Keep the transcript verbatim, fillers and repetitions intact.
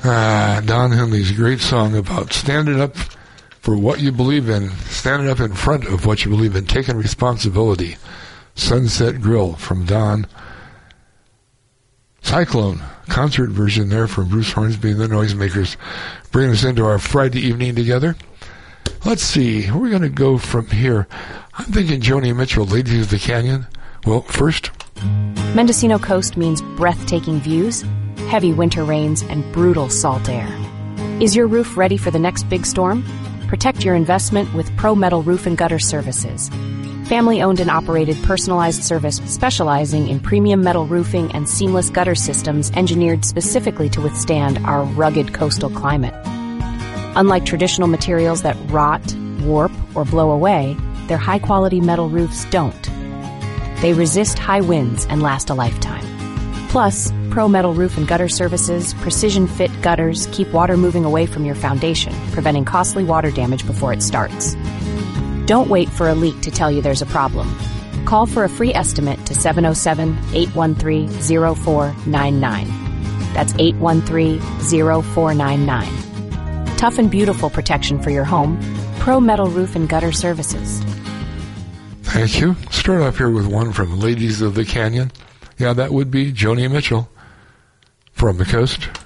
Ah, Don Henley's great song about standing up for what you believe in, standing up in front of what you believe in, taking responsibility. Sunset Grill from Don. Cyclone, concert version there from Bruce Hornsby and the Noisemakers, bringing us into our Friday evening together. Let's see, where are we going to go from here? I'm thinking Joni Mitchell, Ladies of the Canyon. Well, first, Mendocino Coast means breathtaking views, heavy winter rains, and brutal salt air. Is your roof ready for the next big storm? Protect your investment with Pro Metal Roof and Gutter Services. Family-owned and operated personalized service specializing in premium metal roofing and seamless gutter systems engineered specifically to withstand our rugged coastal climate. Unlike traditional materials that rot, warp, or blow away, their high-quality metal roofs don't. They resist high winds and last a lifetime. Plus, Pro Metal Roof and Gutter Services precision-fit gutters keep water moving away from your foundation, preventing costly water damage before it starts. Don't wait for a leak to tell you there's a problem. Call for a free estimate to seven oh seven, eight one three, oh four nine nine. That's eight one three, oh four nine nine. Tough and beautiful protection for your home. Pro Metal Roof and Gutter Services. Thank you. Start off here with one from Ladies of the Canyon. Yeah, that would be Joni Mitchell from the coast.